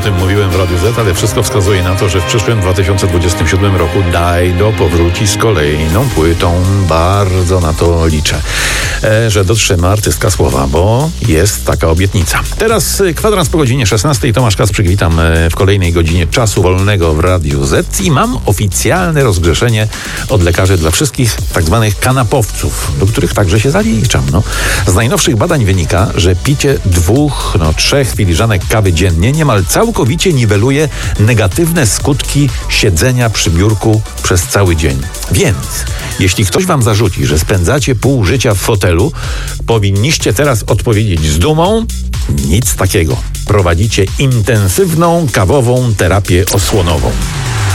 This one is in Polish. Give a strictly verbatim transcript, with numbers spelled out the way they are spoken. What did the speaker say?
tym mówiłem w Radiu Z, ale wszystko wskazuje na to, że w przyszłym dwa tysiące dwudziestym siódmym roku Dido powróci z kolejną płytą. Bardzo na to liczę, e, że dotrzyma artystka słowa, bo jest taka obietnica. Teraz kwadrans po godzinie szesnastej. Tomasz Kasprzyk, witam w kolejnej godzinie czasu wolnego w Radiu Z i mam oficjalne rozgrzeszenie od lekarzy dla wszystkich tak zwanych kanapowców, do których także się zaliczam. No. Z najnowszych badań wynika, że picie dwóch, no trzech filiżanek kawy dziennie niemal całkowicie niweluje negatywne skutki siedzenia przy biurku przez cały dzień. Więc jeśli ktoś wam zarzuci, że spędzacie pół życia w fotelu, powinniście teraz odpowiedzieć z dumą: nic takiego. Prowadzicie intensywną kawową terapię osłonową.